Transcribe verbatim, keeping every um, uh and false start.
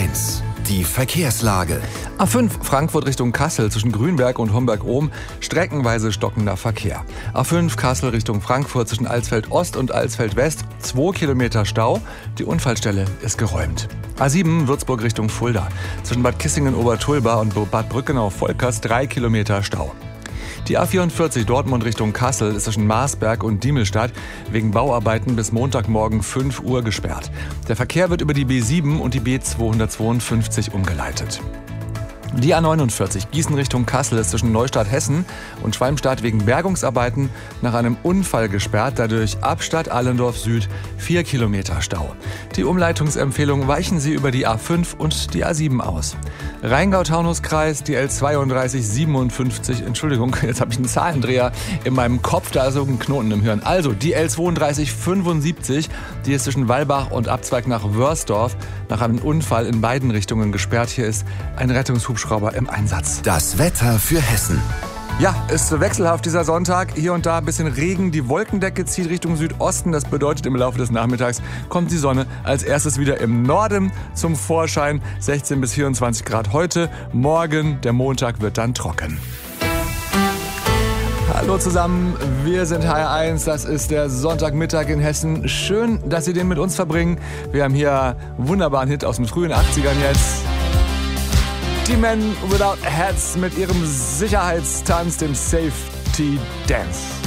eins. Die Verkehrslage. A fünf Frankfurt Richtung Kassel zwischen Grünberg und Homberg-Ohm streckenweise stockender Verkehr. A fünf Kassel Richtung Frankfurt zwischen Alsfeld Ost und Alsfeld West zwei Kilometer Stau. Die Unfallstelle ist geräumt. A sieben Würzburg Richtung Fulda zwischen Bad Kissingen-Obertulba und Bad Brückenau-Volkers drei Kilometer Stau. Die A vierundvierzig Dortmund Richtung Kassel ist zwischen Marsberg und Diemelstadt wegen Bauarbeiten bis Montagmorgen fünf Uhr gesperrt. Der Verkehr wird über die B sieben und die B zweihundertzweiundfünfzig umgeleitet. Die A neunundvierzig Gießen Richtung Kassel ist zwischen Neustadt Hessen und Schwalmstadt wegen Bergungsarbeiten nach einem Unfall gesperrt, dadurch ab Stadt Allendorf Süd vier Kilometer Stau. Die Umleitungsempfehlung weichen Sie über die A fünf und die A sieben aus. Rheingau-Taunus-Kreis, die L zweiunddreißig siebenundfünfzig, Entschuldigung, jetzt habe ich einen Zahlendreher in meinem Kopf, da ist so ein Knoten im Hirn. Also die L zweiunddreißig fünfundsiebzig, die ist zwischen Wallbach und Abzweig nach Wörsdorf nach einem Unfall in beiden Richtungen gesperrt. Hier ist ein Rettungshubschrauber im Einsatz. Das Wetter für Hessen. Ja, ist wechselhaft dieser Sonntag. Hier und da ein bisschen Regen. Die Wolkendecke zieht Richtung Südosten. Das bedeutet, im Laufe des Nachmittags kommt die Sonne als erstes wieder im Norden zum Vorschein. sechzehn bis vierundzwanzig Grad heute. Morgen, der Montag, wird dann trocken. Hallo zusammen, wir sind H R eins, das ist der Sonntagmittag in Hessen. Schön, dass Sie den mit uns verbringen. Wir haben hier einen wunderbaren Hit aus den frühen achtzigern jetzt. Die Men Without Hats mit ihrem Sicherheitstanz, dem Safety Dance.